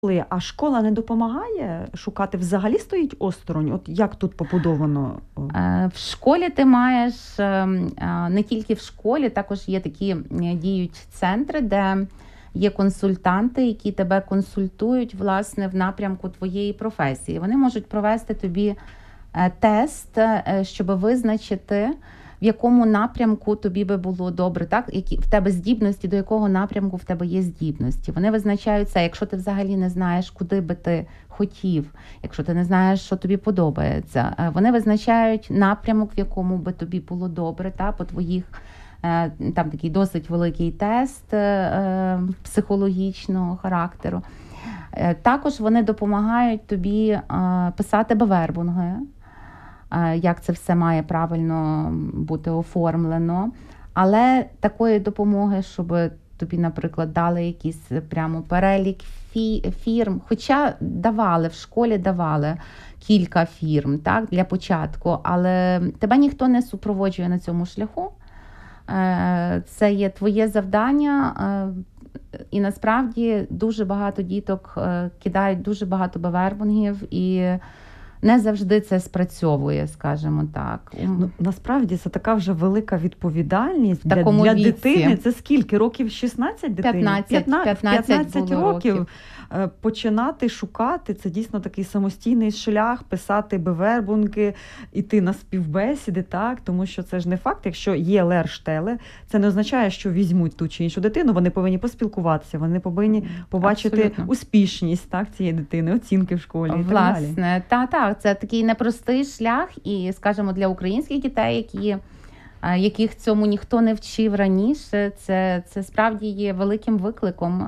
А школа не допомагає шукати? Взагалі стоїть осторонь? От як тут побудовано? В школі ти маєш, не тільки в школі, також є такі діють центри, де є консультанти, які тебе консультують, власне, в напрямку твоєї професії. Вони можуть провести тобі тест, щоб визначити, в якому напрямку тобі би було добре, так? Які в тебе здібності, до якого напрямку в тебе є здібності. Вони визначають це, якщо ти взагалі не знаєш, куди би ти хотів, якщо ти не знаєш, що тобі подобається. Вони визначають напрямок, в якому би тобі було добре, та, по твоїх, там такий досить великий тест психологічного характеру. Також вони допомагають тобі писати бевербунги, як це все має правильно бути оформлено. Але такої допомоги, щоб тобі, наприклад, дали якийсь прямо перелік фірм, хоча в школі давали кілька фірм, так, для початку, але тебе ніхто не супроводжує на цьому шляху. Це є твоє завдання, і насправді дуже багато діток кидають дуже багато бевербунгів, і не завжди це спрацьовує, скажімо так. Насправді це така вже велика відповідальність для дитини. Це скільки? Років 16 дитині? 15 років. Починати шукати, це дійсно такий самостійний шлях, писати бевербунги, іти на співбесіди, так? Тому що це ж не факт, якщо є лерштеле, це не означає, що візьмуть ту чи іншу дитину, вони повинні поспілкуватися, вони повинні побачити Абсолютно. Успішність, так, цієї дитини, оцінки в школі і Власне, так далі. Так, це такий непростий шлях, і, скажімо, для українських дітей, яких цьому ніхто не вчив раніше, це справді є великим викликом.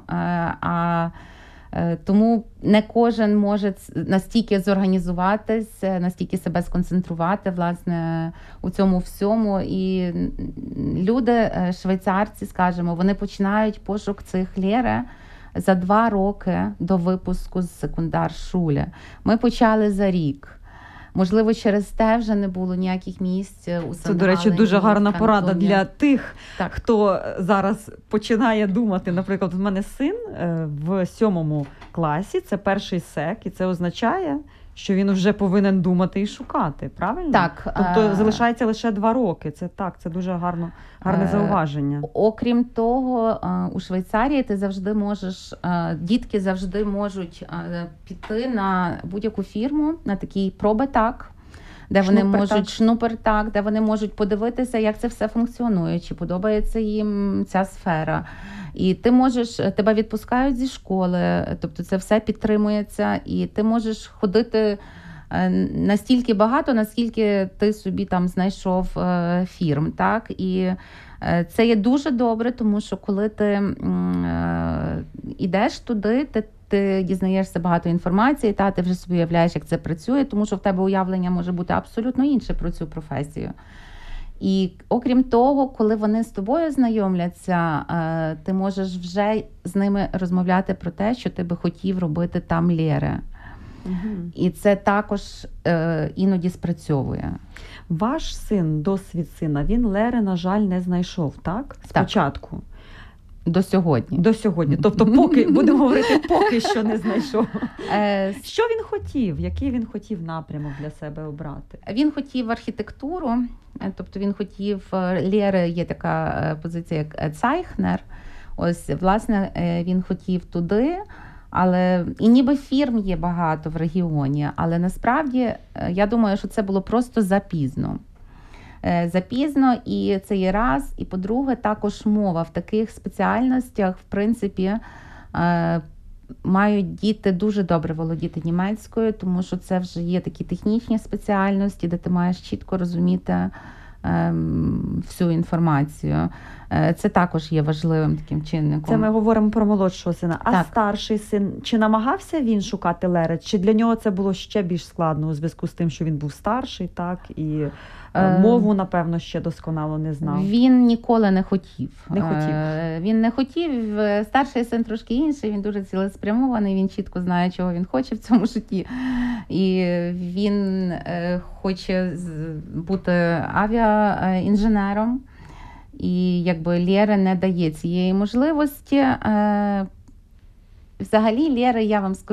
Тому не кожен може настільки зорганізуватись, настільки себе сконцентрувати, власне, у цьому всьому. І люди, швейцарці, скажімо, вони починають пошук цих лєре за 2 роки до випуску з секундар-шуле. Ми почали за рік. Можливо, через те вже не було ніяких місць у Сен-Галені. Це, до речі, дуже гарна порада для тих, так, хто зараз починає думати. Наприклад, в мене син в 7 класі, це перший сек, і це означає, що він вже повинен думати і шукати, правильно? Так. Тобто залишається лише 2 роки. Це так, це дуже гарне зауваження. Окрім того, у Швейцарії ти завжди можеш, дітки завжди можуть піти на будь-яку фірму, на такий пробетак, де вони можуть шнупертак, де вони можуть подивитися, як це все функціонує, чи подобається їм ця сфера. І тебе відпускають зі школи, тобто це все підтримується, і ти можеш ходити настільки багато, наскільки ти собі там знайшов фірм, так? І це є дуже добре, тому що коли ти йдеш туди, ти дізнаєшся багато інформації, ти вже собі уявляєш, як це працює, тому що в тебе уявлення може бути абсолютно інше про цю професію. І окрім того, коли вони з тобою знайомляться, ти можеш вже з ними розмовляти про те, що ти би хотів робити там лєре. Угу. І це також іноді спрацьовує. Ваш син, досвід сина, він лєре, на жаль, не знайшов, так? Спочатку. До сьогодні. Тобто, будемо говорити, поки що не знайшов. Що він хотів? Який він хотів напрямок для себе обрати? Він хотів архітектуру, тобто він хотів, лєре є така позиція, як цайхнер. Ось, власне, він хотів туди, але і ніби фірм є багато в регіоні, але насправді, я думаю, що це було просто запізно. І це є раз. І по-друге, також мова в таких спеціальностях, в принципі, мають діти дуже добре володіти німецькою, тому що це вже є такі технічні спеціальності, де ти маєш чітко розуміти всю інформацію. Це також є важливим таким чинником. Це ми говоримо про молодшого сина. А старший син, чи намагався він шукати лєре? Чи для нього це було ще більш складно у зв'язку з тим, що він був старший, так? І мову, напевно, ще досконало не знав? Він ніколи не хотів. Він не хотів. Старший син трошки інший, він дуже цілеспрямований, він чітко знає, чого він хоче в цьому житті. І він хоче бути авіаінженером. І якби лєре не дає цієї можливості. взагалі, Лєра, я вам скажу,